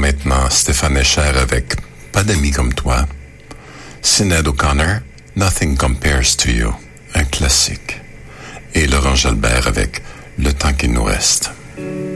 maintenant Stéphane Escher avec Pas d'amis comme toi. Sinéad O'Connor, Nothing Compares to You, un classique. Et Laurent Jalbert avec Le temps qu'il nous reste.